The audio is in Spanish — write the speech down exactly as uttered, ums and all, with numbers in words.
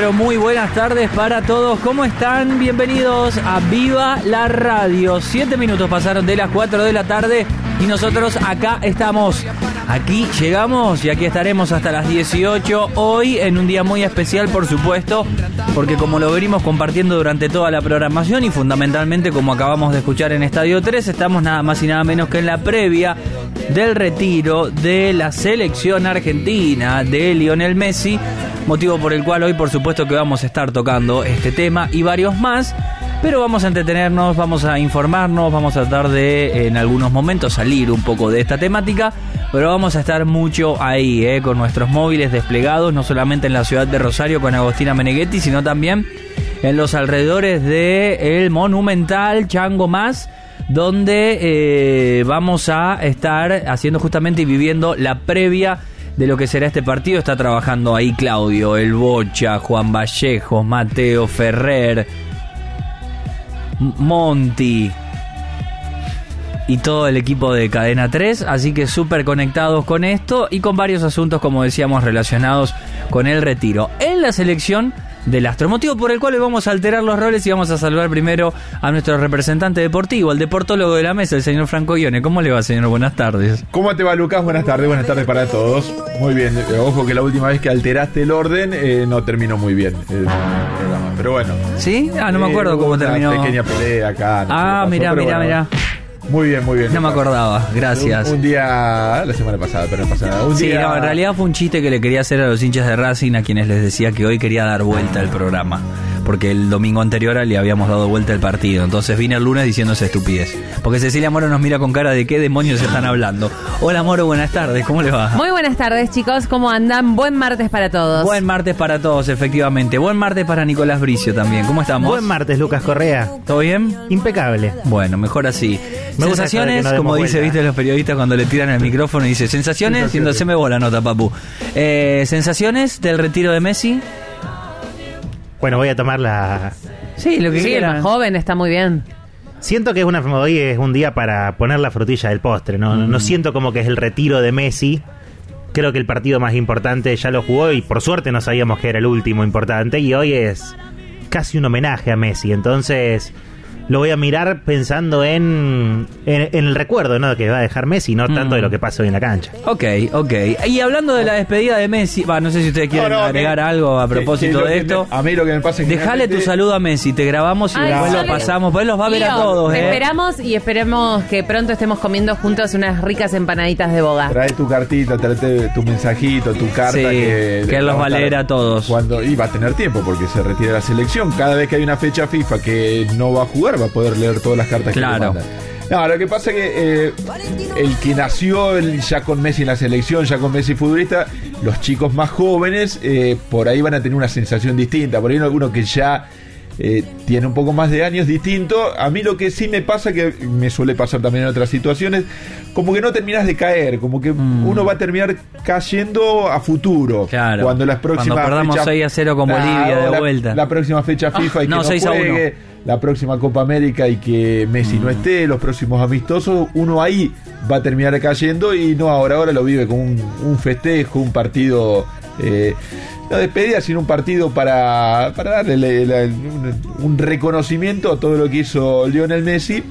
pero muy buenas tardes para todos. ¿Cómo están? Bienvenidos a Viva la Radio. Siete minutos pasaron de las cuatro de la tarde y nosotros acá estamos. Aquí llegamos y aquí estaremos hasta las dieciocho. Hoy en un día muy especial, por supuesto, porque como lo venimos compartiendo durante toda la programación y fundamentalmente como acabamos de escuchar en Estadio tres, estamos nada más y nada menos que en la previa del retiro de la selección argentina de Lionel Messi, motivo por el cual hoy por supuesto que vamos a estar tocando este tema y varios más, pero vamos a entretenernos, vamos a informarnos, vamos a tratar de en algunos momentos salir un poco de esta temática, pero vamos a estar mucho ahí, eh, con nuestros móviles desplegados, no solamente en la ciudad de Rosario con Agostina Meneghetti, sino también en los alrededores del Monumental Chango Más, donde eh, vamos a estar haciendo justamente y viviendo la previa de lo que será este partido. Está trabajando ahí Claudio, El Bocha, Juan Vallejo, Mateo Ferrer, Monty y todo el equipo de Cadena tres, así que súper conectados con esto y con varios asuntos, como decíamos, relacionados con el retiro en la selección del Astro, motivo por el cual hoy vamos a alterar los roles y vamos a saludar primero a nuestro representante deportivo, el deportólogo de la mesa, el señor Franco Ione. ¿Cómo le va, señor? Buenas tardes. ¿Cómo te va, Lucas? Buenas tardes, buenas tardes para todos. Muy bien, ojo que la última vez que alteraste el orden eh, no terminó muy bien el, el programa, pero bueno. ¿Sí? Ah, no me acuerdo eh, cómo una terminó. Pequeña pelea acá. No ah, mirá, mirá, bueno. mirá. Muy bien, muy bien. No me acordaba, gracias. Un, un día, la semana pasada, pero no pasa nada. Un sí, día... no, en realidad fue un chiste que le quería hacer a los hinchas de Racing, a quienes les decía que hoy quería dar vuelta al programa, porque el domingo anterior le habíamos dado vuelta al partido. Entonces vine el lunes diciendo esa estupidez, porque Cecilia Moro nos mira con cara de qué demonios están hablando. Hola Moro, buenas tardes, ¿cómo le va? Muy buenas tardes, chicos, ¿cómo andan? Buen martes para todos. Buen martes para todos, efectivamente. Buen martes para Nicolás Bricio también. ¿Cómo estamos? Buen martes, Lucas Correa. ¿Todo bien? Impecable. Bueno, mejor así. Me sensaciones, no como dice, vuelta. Viste los periodistas cuando le tiran el micrófono y dice sensaciones, siendo se me va la nota, papu. Eh, sensaciones del retiro de Messi. Bueno, voy a tomar la... Sí, lo que sí, quiera. El más joven está muy bien. Siento que es una hoy es un día para poner la frutilla del postre, ¿no? Mm. No siento como que es el retiro de Messi. Creo que el partido más importante ya lo jugó y por suerte no sabíamos que era el último importante y hoy es casi un homenaje a Messi, entonces lo voy a mirar pensando en, en, en el recuerdo, ¿no?, que va a dejar Messi, no mm. tanto de lo que pasa hoy en la cancha. Ok, ok. Y hablando de la despedida de Messi, bah, no sé si ustedes quieren no, no, agregar que, algo a propósito que, que de esto. Me, a mí lo que me pasa es que... Dejale tu saludo a Messi, te grabamos y Ay, después lo pasamos, pues los va a ver Tío, a todos. Te ¿eh? esperamos y esperemos que pronto estemos comiendo juntos unas ricas empanaditas de boga. Trae tu cartita, trae tu mensajito, tu carta. Sí, que, que los va a leer a todos. Cuando, y va a tener tiempo porque se retira la selección. Cada vez que hay una fecha FIFA que no va a jugar, va a poder leer todas las cartas claro. que le mandan. No, lo que pasa es que eh, el que nació el, ya con Messi en la selección, ya con Messi futbolista, los chicos más jóvenes eh, por ahí van a tener una sensación distinta. Por ahí hay alguno que ya eh, tiene un poco más de años distinto. A mí lo que sí me pasa, que me suele pasar también en otras situaciones, como que no terminas de caer, como que mm. uno va a terminar cayendo a futuro. Claro. Cuando las próximas Cuando perdamos fecha, seis a cero con Bolivia claro, de la, vuelta. La próxima fecha FIFA oh, y que no, no juegue, la próxima Copa América y que Messi mm. no esté, los próximos amistosos, uno ahí va a terminar cayendo y no ahora, ahora lo vive con un, un festejo, un partido... Eh, no despedida, sino un partido para, para darle la, la, un, un reconocimiento a todo lo que hizo Lionel Messi.